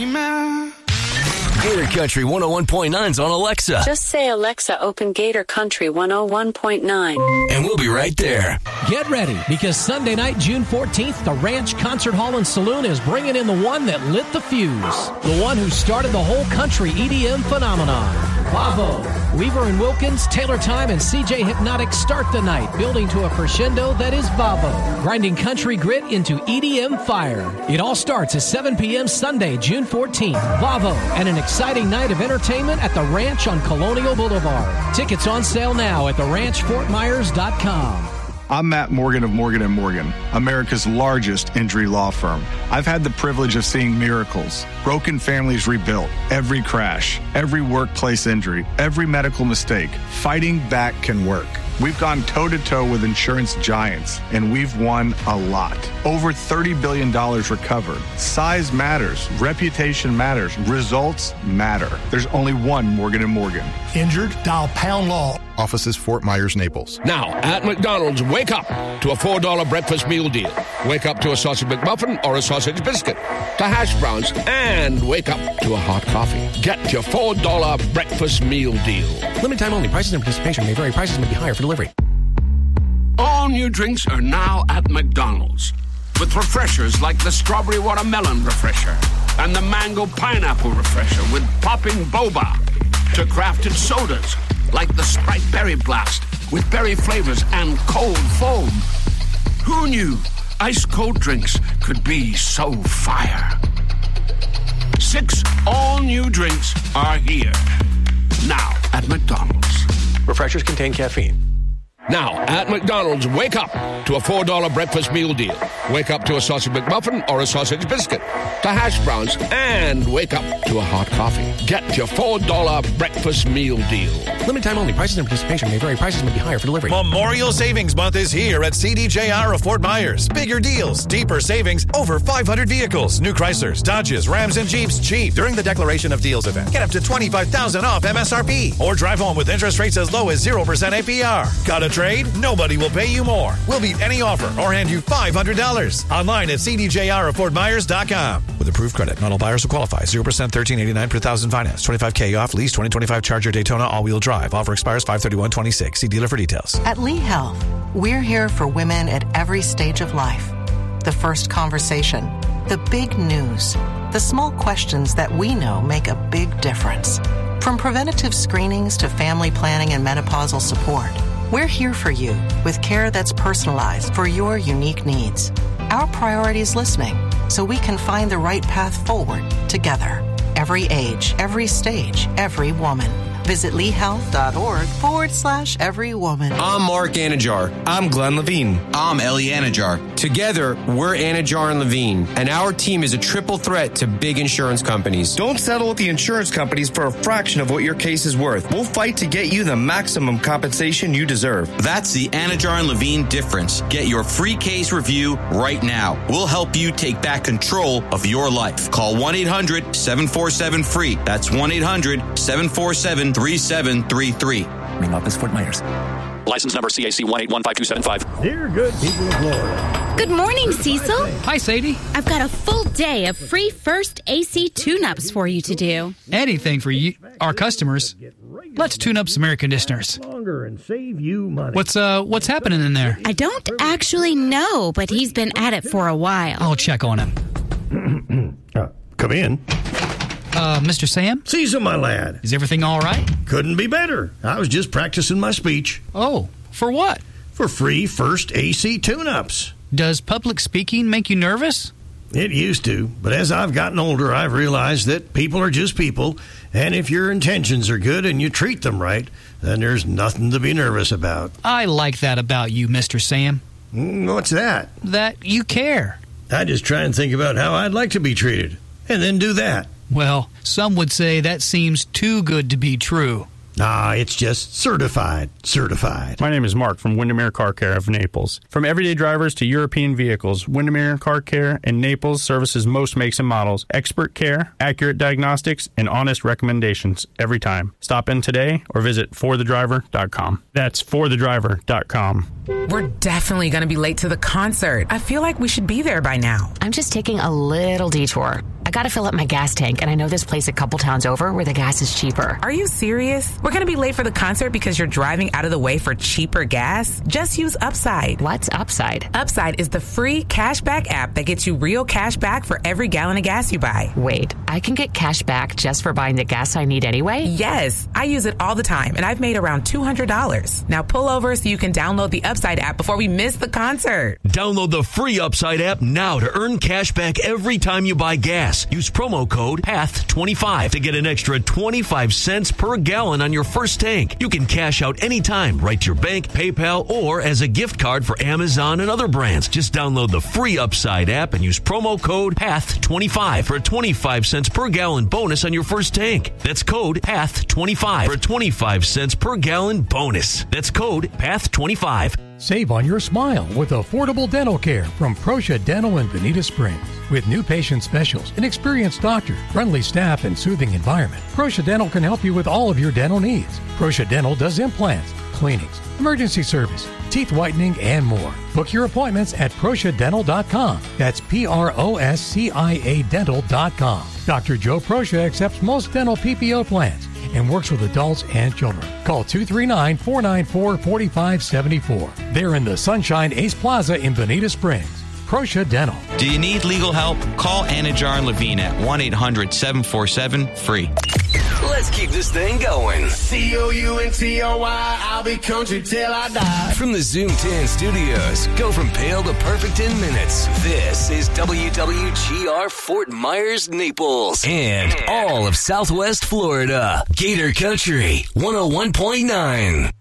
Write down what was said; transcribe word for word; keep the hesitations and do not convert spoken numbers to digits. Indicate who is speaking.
Speaker 1: Gator Country one oh one point nine's on Alexa.
Speaker 2: Just say, Alexa, open Gator Country one oh one point nine.
Speaker 1: And we'll be right there.
Speaker 3: Get ready, because Sunday night, June fourteenth, the Ranch Concert Hall and Saloon is bringing in the one that lit the fuse. The one who started the whole country E D M phenomenon. Vavo. Weaver and Wilkins, Taylor Time, and C J Hypnotic start the night, building to a crescendo that is Vavo, grinding country grit into E D M fire. It all starts at seven p.m. Sunday, June fourteenth. Vavo, and an exciting night of entertainment at the Ranch on Colonial Boulevard. Tickets on sale now at the ranch fort myers dot com.
Speaker 4: I'm Matt Morgan of Morgan and Morgan, America's largest injury law firm. I've had the privilege of seeing miracles, broken families rebuilt, every crash, every workplace injury, every medical mistake. Fighting back can work. We've gone toe-to-toe with insurance giants, and we've won a lot. Over thirty billion dollars recovered. Size matters. Reputation matters. Results matter. There's only one Morgan and Morgan.
Speaker 5: Injured? Dial pound law.
Speaker 6: Offices Fort Myers, Naples.
Speaker 7: Now, at McDonald's, wake up to a four dollar breakfast meal deal. Wake up to a sausage McMuffin or a sausage biscuit, to hash browns, and wake up to a hot coffee. Get your four dollar breakfast meal deal.
Speaker 8: Limited time only. Prices and participation may vary. Prices may be higher for delivery.
Speaker 7: All new drinks are now at McDonald's, with refreshers like the strawberry watermelon refresher and the mango pineapple refresher with popping boba, to crafted sodas like the Sprite Berry Blast with berry flavors and cold foam. Who knew ice cold drinks could be so fire? Six all-new drinks are here, now at McDonald's.
Speaker 8: Refreshers contain caffeine.
Speaker 7: Now, at McDonald's, wake up to a four dollar breakfast meal deal. Wake up to a sausage McMuffin or a sausage biscuit, to hash browns, and wake up to a hot coffee. Get your four dollar breakfast meal deal.
Speaker 8: Limited time only. Prices and participation may vary. Prices may be higher for delivery.
Speaker 9: Memorial Savings Month is here at C D J R of Fort Myers. Bigger deals, deeper savings, over five hundred vehicles. New Chryslers, Dodges, Rams, and Jeeps cheap during the Declaration of Deals event. Get up to twenty-five thousand dollars off M S R P. Or drive home with interest rates as low as zero percent A P R. Got a trade? Nobody will pay you more. We'll beat any offer or hand you five hundred dollars. Online at C D J R of Fort Myers dot com. With approved credit, not all buyers will qualify. zero percent thirteen eighty-nine per thousand finance. twenty-five K off lease twenty twenty-five Charger Daytona all-wheel drive. Offer expires five thirty-one twenty-six. See dealer for details.
Speaker 10: At Lee Health, we're here for women at every stage of life. The first conversation, the big news, the small questions that we know make a big difference. From preventative screenings to family planning and menopausal support, we're here for you with care that's personalized for your unique needs. Our priority is listening so we can find the right path forward together. Every age, every stage, every woman. Visit leehealth.org forward slash every woman.
Speaker 11: I'm Mark Anajar. I'm Glenn Levine. I'm Ellie Anajar. Together, we're Anajar and Levine, and our team is a triple threat to big insurance companies. Don't settle with the insurance companies for a fraction of what your case is worth. We'll fight to get you the maximum compensation you deserve.
Speaker 12: That's the Anajar and Levine difference. Get your free case review right now. We'll help you take back control of your life. Call one eight hundred seven four seven free. That's one eight hundred seven four seven three seven three three.
Speaker 8: Ring office Fort Myers.
Speaker 13: License number C A C one eight one five two seven five.
Speaker 14: Dear good people of Florida.
Speaker 15: Good morning, Cecil.
Speaker 16: Hi, Sadie.
Speaker 15: I've got a full day of free first A C tune-ups for you to do.
Speaker 16: Anything for you, our customers. Let's tune up some air conditioners.
Speaker 14: Longer and save you money.
Speaker 16: What's uh what's happening in there?
Speaker 15: I don't actually know, but he's been at it for a while.
Speaker 16: I'll check on him.
Speaker 14: uh, come in.
Speaker 16: Uh, Mister Sam?
Speaker 14: Cecil, my lad.
Speaker 16: Is everything all right?
Speaker 14: Couldn't be better. I was just practicing my speech.
Speaker 16: Oh, for what?
Speaker 14: For free first A C tune-ups.
Speaker 16: Does public speaking make you nervous?
Speaker 14: It used to, but as I've gotten older, I've realized that people are just people, and if your intentions are good and you treat them right, then there's nothing to be nervous about.
Speaker 16: I like that about you, Mister Sam.
Speaker 14: What's that?
Speaker 16: That you care.
Speaker 14: I just try and think about how I'd like to be treated, and then do that.
Speaker 16: Well, some would say that seems too good to be true.
Speaker 14: Ah, it's just certified, certified.
Speaker 17: My name is Mark from Windermere Car Care of Naples. From everyday drivers to European vehicles, Windermere Car Care in Naples services most makes and models. Expert care, accurate diagnostics, and honest recommendations every time. Stop in today or visit for the driver dot com. That's for the driver dot com.
Speaker 18: We're definitely going to be late to the concert. I feel like we should be there by now.
Speaker 19: I'm just taking a little detour. I
Speaker 18: I gotta fill up my gas tank, and I know this place a couple towns over where the gas is cheaper.
Speaker 19: Are you serious? We're gonna be late for the concert because you're driving out of the way for cheaper gas? Just use Upside.
Speaker 18: What's Upside?
Speaker 19: Upside is the free cashback app that gets you real cash back for every gallon of gas you buy.
Speaker 18: Wait, I can get cash back just for buying the gas I need anyway?
Speaker 19: Yes, I use it all the time, and I've made around two hundred dollars. Now pull over so you can download the Upside app before we miss the concert.
Speaker 1: Download the free Upside app now to earn cash back every time you buy gas. Use promo code P A T H twenty-five to get an extra twenty-five cents per gallon on your first tank. You can cash out anytime, right to your bank, PayPal, or as a gift card for Amazon and other brands. Just download the free Upside app and use promo code P A T H twenty-five for a twenty-five cents per gallon bonus on your first tank. That's code P A T H twenty-five for twenty-five cents per gallon bonus. That's code P A T H twenty-five.
Speaker 20: Save on your smile with affordable dental care from Proscia Dental in Bonita Springs. With new patient specials, an experienced doctor, friendly staff, and soothing environment, Proscia Dental can help you with all of your dental needs. Proscia Dental does implants, cleanings, emergency service, teeth whitening, and more. Book your appointments at proscia dental dot com. That's P R O S C I A dental dot com. Doctor Joe Proscia accepts most dental P P O plans and works with adults and children. Call two three nine, four nine four, four five seven four. They're in the Sunshine Ace Plaza in Bonita Springs. Proscia Dental.
Speaker 12: Do you need legal help? Call Anajar and Levine at one eight hundred seven four seven free.
Speaker 1: Let's keep this thing going.
Speaker 21: C O U N T O Y, I'll be country till I die.
Speaker 1: From the Zoom ten studios, go from pale to perfect in minutes. This is W W G R Fort Myers, Naples, and all of Southwest Florida. Gator Country one oh one point nine.